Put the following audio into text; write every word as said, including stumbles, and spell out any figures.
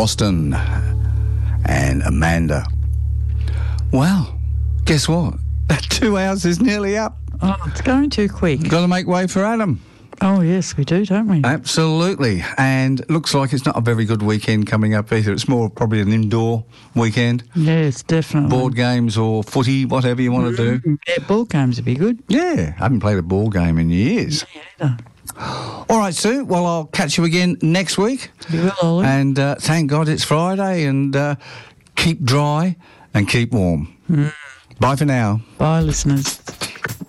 Boston and Amanda. Well, guess what? That two hours is nearly up. Oh, it's going too quick. Got to make way for Adam. Oh, yes, we do, don't we? Absolutely. And looks like it's not a very good weekend coming up either. It's more probably an indoor weekend. Yes, definitely. Board games or footy, whatever you want to do. Yeah, ball games would be good. Yeah, I haven't played a ball game in years. Yeah, either. All right, Sue. Well, I'll catch you again next week. You will, Ollie. And uh, thank God it's Friday, and uh, keep dry and keep warm. Mm. Bye for now. Bye, listeners.